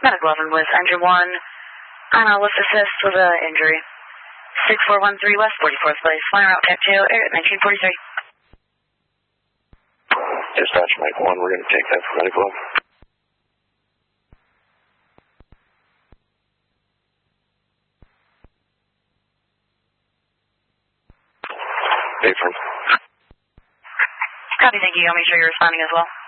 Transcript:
Medical 11 with engine 1. Lift assist with an injury. 6413 West 44th place. Flying route Cat 2, air at 1943. Dispatch Mike 1, we're going to take that for medical. Affirm. Copy, thank you. I'll make sure you're responding as well.